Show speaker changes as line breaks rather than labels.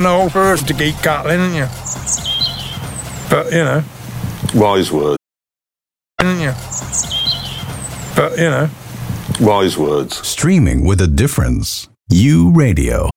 no first to keep cuddling, didn't you? But, you know.
Wise words.
Didn't you? But, you know.
Wise words.
Streaming with a difference. You Radio.